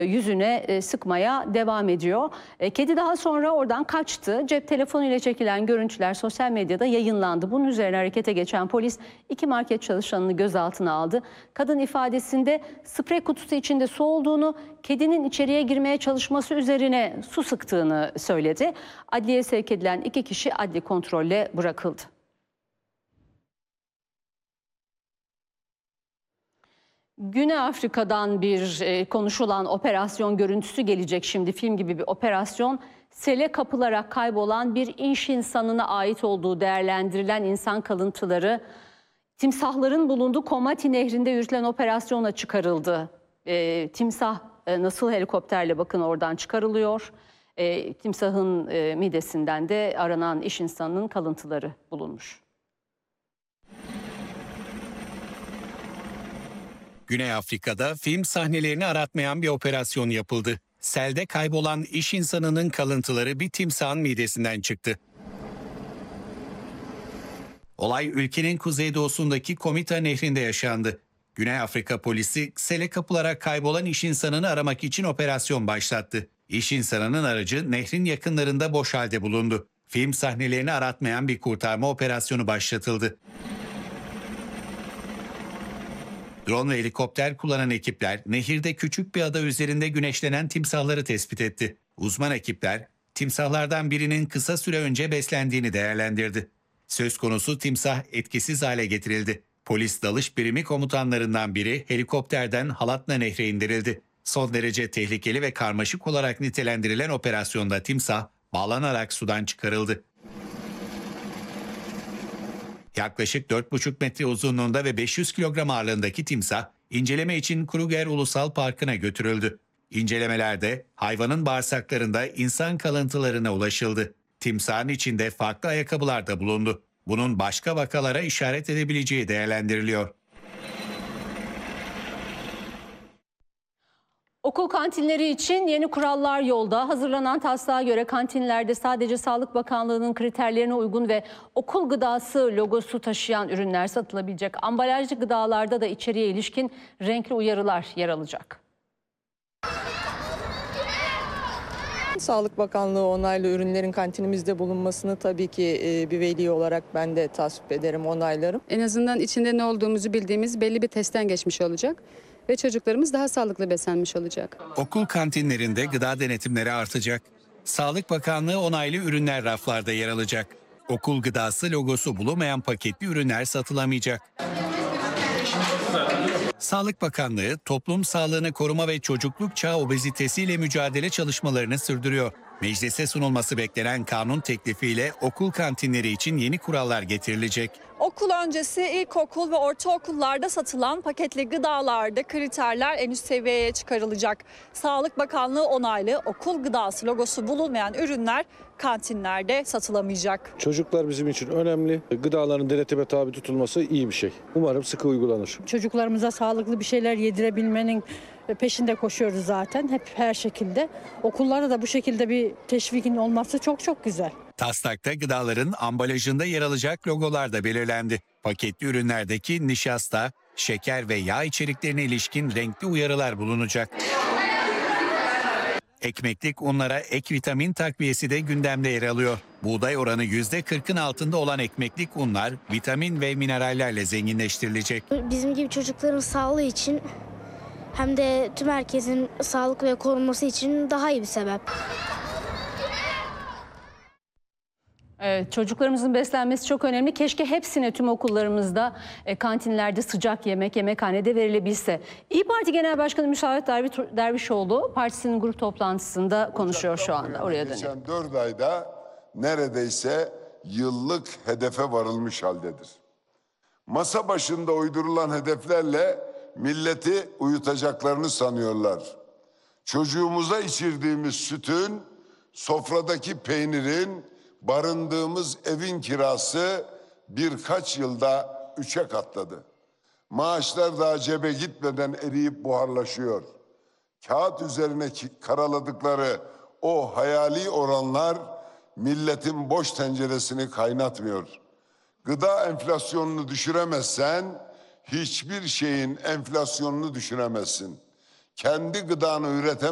yüzüne sıkmaya devam ediyor. Kedi daha sonra oradan kaçtı. Cep telefonuyla çekilen görüntüler sosyal medyada yayınlandı. Bunun üzerine harekete geçen polis 2 market çalışanını gözaltına aldı. Kadın ifadesinde sprey kutusu içinde su olduğunu, kedinin içeriye girmeye çalışması üzerine su sıktığını söyledi. Adliyeye sevk edilen 2 kişi adli kontrolle bırakıldı. Güney Afrika'dan bir konuşulan operasyon görüntüsü gelecek şimdi. Film gibi bir operasyon. Sele kapılarak kaybolan bir iş insanına ait olduğu değerlendirilen insan kalıntıları timsahların bulunduğu Komati Nehri'nde yürütülen operasyonla çıkarıldı. Timsah nasıl helikopterle bakın oradan çıkarılıyor. Timsahın midesinden de aranan iş insanının kalıntıları bulunmuş. Güney Afrika'da film sahnelerini aratmayan bir operasyon yapıldı. Selde kaybolan iş insanının kalıntıları bir timsahın midesinden çıktı. Olay ülkenin kuzeydoğusundaki Komita Nehri'nde yaşandı. Güney Afrika polisi sele kapılarak kaybolan iş insanını aramak için operasyon başlattı. İş insanının aracı nehrin yakınlarında boş halde bulundu. Film sahnelerini aratmayan bir kurtarma operasyonu başlatıldı. Drone ve helikopter kullanan ekipler nehirde küçük bir ada üzerinde güneşlenen timsahları tespit etti. Uzman ekipler timsahlardan birinin kısa süre önce beslendiğini değerlendirdi. Söz konusu timsah etkisiz hale getirildi. Polis dalış birimi komutanlarından biri helikopterden Halatna Nehre indirildi. Son derece tehlikeli ve karmaşık olarak nitelendirilen operasyonda timsah bağlanarak sudan çıkarıldı. Yaklaşık 4,5 metre uzunluğunda ve 500 kilogram ağırlığındaki timsah inceleme için Kruger Ulusal Parkı'na götürüldü. İncelemelerde hayvanın bağırsaklarında insan kalıntılarına ulaşıldı. Timsahın içinde farklı ayakkabılar da bulundu. Bunun başka vakalara işaret edebileceği değerlendiriliyor. Okul kantinleri için yeni kurallar yolda. Hazırlanan taslağa göre kantinlerde sadece Sağlık Bakanlığı'nın kriterlerine uygun ve okul gıdası logosu taşıyan ürünler satılabilecek. Ambalajlı gıdalarda da içeriye ilişkin renkli uyarılar yer alacak. Sağlık Bakanlığı onaylı ürünlerin kantinimizde bulunmasını tabii ki bir veli olarak ben de tasvip ederim, onaylarım. En azından içinde ne olduğumuzu bildiğimiz belli bir testten geçmiş olacak ve çocuklarımız daha sağlıklı beslenmiş olacak. Okul kantinlerinde gıda denetimleri artacak. Sağlık Bakanlığı onaylı ürünler raflarda yer alacak. Okul gıdası logosu bulunmayan paketli ürünler satılamayacak. Sağlık Bakanlığı, toplum sağlığını koruma ve çocukluk çağı obezitesiyle mücadele çalışmalarını sürdürüyor. Meclise sunulması beklenen kanun teklifiyle okul kantinleri için yeni kurallar getirilecek. Okul öncesi ilkokul ve ortaokullarda satılan paketli gıdalarda kriterler en üst seviyeye çıkarılacak. Sağlık Bakanlığı onaylı okul gıdası logosu bulunmayan ürünler kantinlerde satılamayacak. Çocuklar bizim için önemli. Gıdaların denetime tabi tutulması iyi bir şey. Umarım sıkı uygulanır. Çocuklarımıza sağlıklı bir şeyler yedirebilmenin peşinde koşuyoruz zaten hep her şekilde. Okullarda da bu şekilde bir teşvikin olması çok güzel. Taslakta gıdaların ambalajında yer alacak logolar da belirlendi. Paketli ürünlerdeki nişasta, şeker ve yağ içeriklerine ilişkin renkli uyarılar bulunacak. Ekmeklik unlara ek vitamin takviyesi de gündemde yer alıyor. Buğday oranı %40'ın altında olan ekmeklik unlar vitamin ve minerallerle zenginleştirilecek. Bizim gibi çocukların sağlığı için hem de tüm herkesin sağlık ve korunması için daha iyi bir sebep. Evet, çocuklarımızın beslenmesi çok önemli. Keşke hepsine tüm okullarımızda kantinlerde sıcak yemek yemekhanede verilebilse. İYİ Parti Genel Başkanı Müsavat Dervişoğlu partisinin grup toplantısında konuşuyor şu anda. Oraya dönelim. Geçen 4 ayda neredeyse yıllık hedefe varılmış haldedir. Masa başında uydurulan hedeflerle milleti uyutacaklarını sanıyorlar. Çocuğumuza içirdiğimiz sütün, sofradaki peynirin, barındığımız evin kirası birkaç yılda 3'e katladı. Maaşlar daha cebe gitmeden eriyip buharlaşıyor. Kağıt üzerine karaladıkları o hayali oranlar milletin boş tenceresini kaynatmıyor. Gıda enflasyonunu düşüremezsen hiçbir şeyin enflasyonunu düşüremezsin. Kendi gıdanı üreten